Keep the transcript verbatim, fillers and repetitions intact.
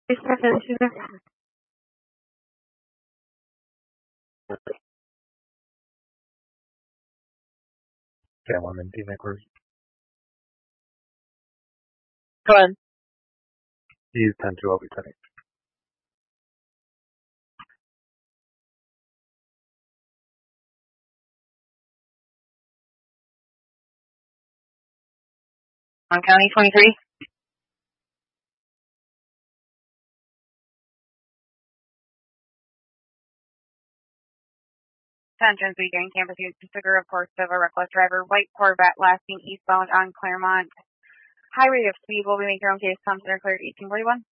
C'è un momentino così. Go ahead. He's ten to over twenty. On County twenty-three. Attention, Beacon Campus Pacific reports of a reckless driver, white Corvette, lasting eastbound on Claremont. High rate of speed will be making your own case. Thompson cleared eighteen forty-one.